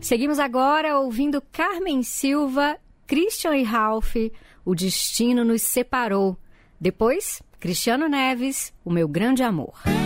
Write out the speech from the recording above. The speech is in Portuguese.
Seguimos agora ouvindo Carmen Silva, Christian e Ralph, O Destino Nos Separou. Depois, Cristiano Neves, O Meu Grande Amor.